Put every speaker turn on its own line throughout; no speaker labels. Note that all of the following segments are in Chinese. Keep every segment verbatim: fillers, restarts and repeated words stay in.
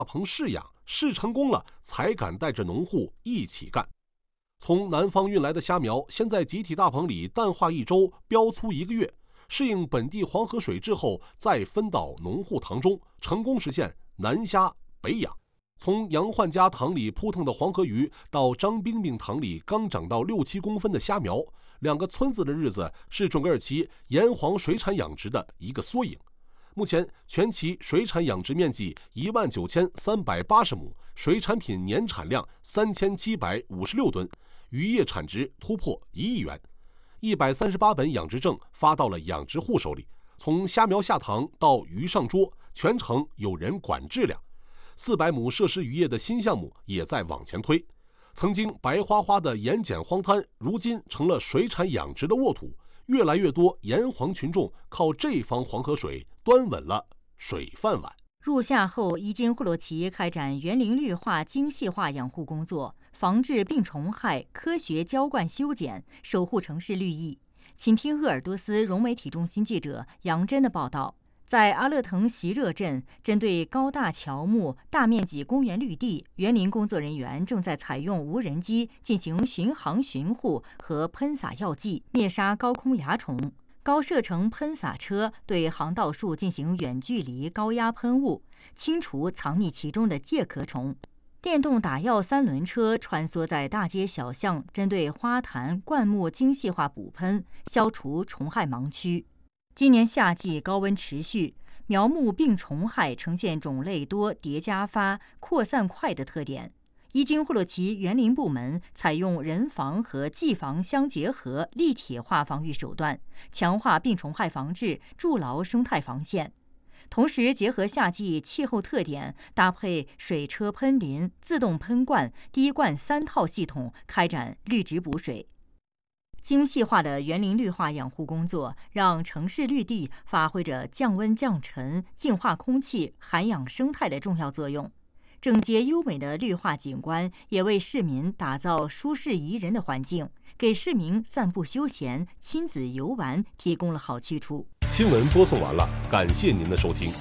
棚试养，试成功了才敢带着农户一起干。从南方运来的虾苗，先在集体大棚里淡化一周，标粗一个月，适应本地黄河水质后，再分到农户塘中，成功实现南虾北养。从杨焕家塘里扑腾的黄河鱼，到张冰冰塘里刚长到六七公分的虾苗，两个村子的日子是准噶尔旗盐黄水产养殖的一个缩影。目前，全旗水产养殖面积一万九千三百八十亩，水产品年产量三千七百五十六吨，渔业产值突破一亿元。一百三十八本养殖证发到了养殖户手里，从虾苗下塘到鱼上桌，全程有人管质量。四百亩设施渔业的新项目也在往前推。曾经白花花的盐碱荒滩，如今成了水产养殖的沃土。越来越多盐黄群众靠这方黄河水端稳了水饭碗。
入夏后，伊金霍洛旗开展园林绿化精细化养护工作，防治病虫害，科学浇灌修剪，守护城市绿意。请听鄂尔多斯融媒体中心记者杨真的报道。在阿勒腾席热镇，针对高大乔木、大面积公园绿地，园林工作人员正在采用无人机进行巡航巡护和喷洒药剂，灭杀高空蚜虫。高射程喷洒车对航道树进行远距离高压喷雾，清除藏匿其中的介壳虫。电动打药三轮车穿梭在大街小巷，针对花坛、灌木精细化补喷，消除虫害盲区。今年夏季高温持续，苗木病虫害呈现种类多、叠加发、扩散快的特点。伊金霍洛旗园林部门采用人防和技防相结合立体化防御手段，强化病虫害防治，筑牢生态防线。同时，结合夏季气候特点，搭配水车喷淋、自动喷灌、滴灌三套系统，开展绿植补水。精细化的园林绿化养护工作，让城市绿地发挥着降温降尘、净化空气、涵养生态的重要作用。整洁优美的绿化景观也为市民打造舒适宜人的环境，给市民散步休闲、亲子游玩提供了好去处。
新闻播送完了，感谢您的收听。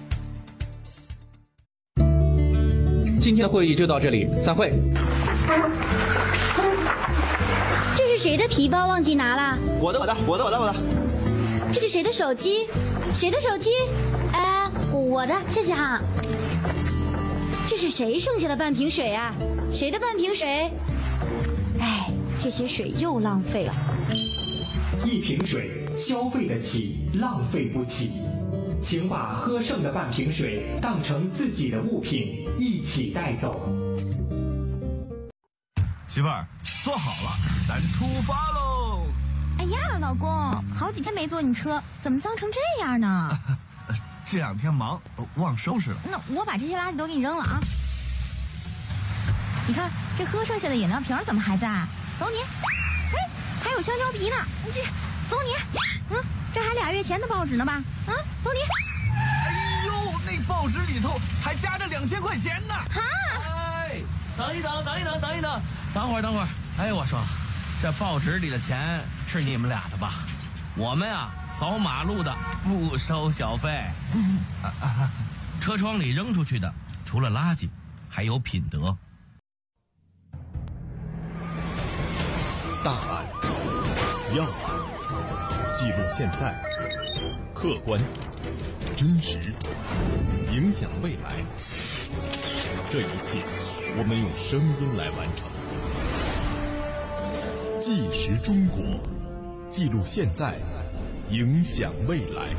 今天的会议就到这里，散会。
这是谁的皮包忘记拿了？
我的，我的，我的，我的，我的。
这是谁的手机？谁的手机？哎，我的，谢谢哈。这是谁剩下的半瓶水啊？谁的半瓶水？哎，这些水又浪费了。
一瓶水，消费得起，浪费不起。请把喝剩的半瓶水当成自己的物品，一起带走。
媳妇儿，坐好了，咱出发喽！
哎呀，老公，好几天没坐你车，怎么脏成这样呢？
这两天忙，忘收拾了。
那我把这些垃圾都给你扔了啊！你看这喝剩下的饮料瓶怎么还在？走你！哎，还有香蕉皮呢，这走你！嗯，这还俩月前的报纸呢吧？啊，走你！
哎呦，那报纸里头还夹着两千块钱呢！
哈！
哎，等一等，等一等，等一等，等会儿，等会儿。哎，我说，这报纸里的钱是你们俩的吧？我们啊，扫马路的不收小费。啊啊、车窗里扔出去的，除了垃圾，还有品德。
大案、要案，记录现在，客观、真实，影响未来。这一切，我们用声音来完成。纪实中国，记录现在，影响未来。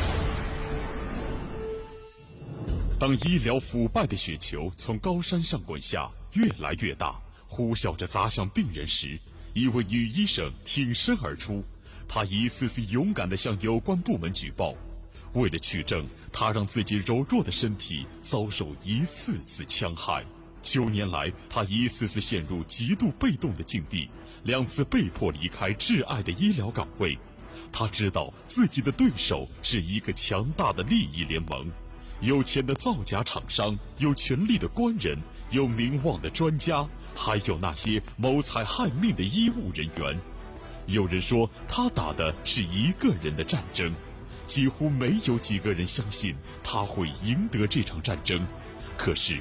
当医疗腐败的雪球从高山上滚下，越来越大，呼啸着砸向病人时，一位女医生挺身而出，她一次次勇敢地向有关部门举报。为了取证，她让自己柔弱的身体遭受一次次戕害。九年来，她一次次陷入极度被动的境地，两次被迫离开挚爱的医疗岗位。她知道自己的对手是一个强大的利益联盟，有钱的造假厂商，有权力的官人，有名望的专家，还有那些谋财害命的医务人员。有人说，他打的是一个人的战争，几乎没有几个人相信他会赢得这场战争。 可是